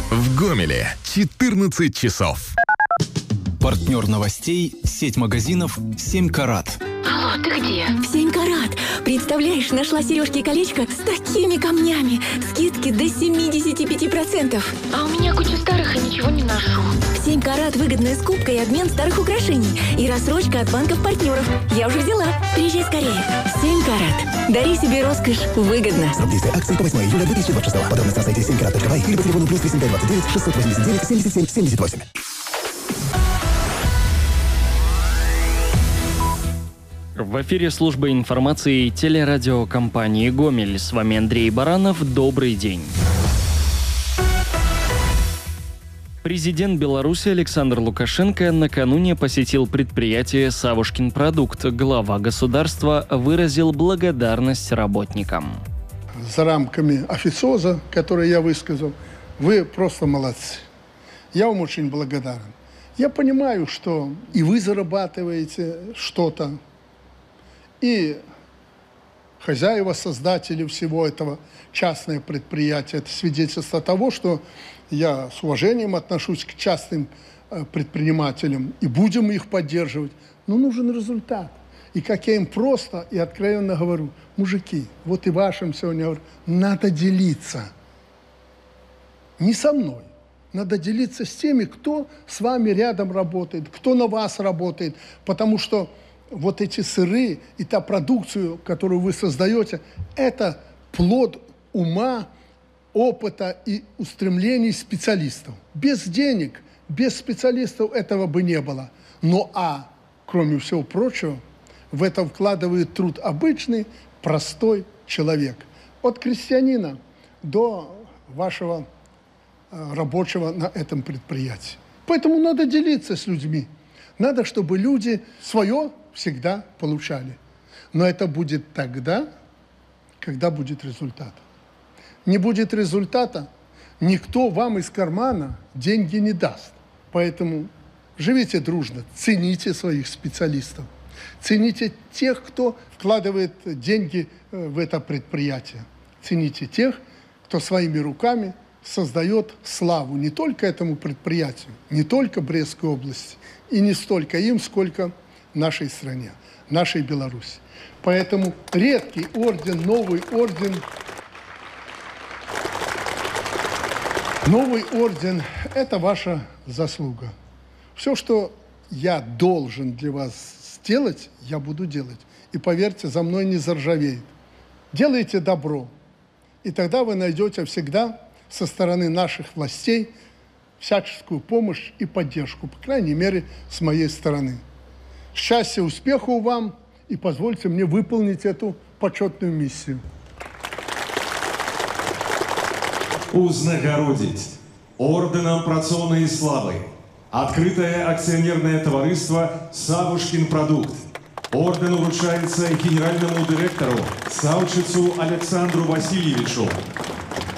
В Гомеле 14 часов. Партнер новостей – сеть магазинов «7 карат». Алло, ты где? В 7 карат. Представляешь, нашла сережки и колечко с такими камнями. Скидки до 75%. А у меня куча старых и ничего не ношу. В 7 карат выгодная скупка и обмен старых украшений. И рассрочка от банков-партнеров. Я уже взяла. Приезжай скорее. 7 карат. Дари себе роскошь выгодно. Срок действия акции по 8 июля 2026. Подробности на сайте 7karat.by или по телефону +3529 689 77 78. В эфире служба информации телерадиокомпании «Гомель». С вами Андрей Баранов. Добрый день. Президент Беларуси Александр Лукашенко накануне посетил предприятие «Савушкин продукт». Глава государства выразил благодарность работникам. За рамками официоза, который я высказал, вы просто молодцы. Я вам очень благодарен. Я понимаю, что и вы зарабатываете что-то, и хозяева, создатели всего этого, частное предприятие. Это свидетельство того, что я с уважением отношусь к частным предпринимателям и будем их поддерживать. Но нужен результат. И как я им просто и откровенно говорю: мужики, вот и вашим сегодня говорю, надо делиться. Не со мной. Надо делиться с теми, кто с вами рядом работает, кто на вас работает. Потому что вот эти сыры и та продукцию, которую вы создаете, это плод ума, опыта и устремлений специалистов. Без денег, без специалистов этого бы не было. Но, кроме всего прочего, в это вкладывает труд обычный, простой человек. От крестьянина до вашего рабочего на этом предприятии. Поэтому надо делиться с людьми. Надо, чтобы люди свое всегда получали. Но это будет тогда, когда будет результат. Не будет результата, никто вам из кармана деньги не даст. Поэтому живите дружно, цените своих специалистов, цените тех, кто вкладывает деньги в это предприятие. Цените тех, кто своими руками создает славу не только этому предприятию, не только Брестской области, и не столько им, сколько нашей стране, нашей Беларуси. Поэтому редкий орден, новый орден – это ваша заслуга. Все, что я должен для вас сделать, я буду делать. И поверьте, за мной не заржавеет. Делайте добро, и тогда вы найдете всегда со стороны наших властей всяческую помощь и поддержку, по крайней мере, с моей стороны. Счастья, успехов вам, и позвольте мне выполнить эту почетную миссию. Узнагародить орденом працоўнай славы открытое акционерное товариство «Савушкин продукт». Орден вручается генеральному директору Савчицу Александру Васильевичу,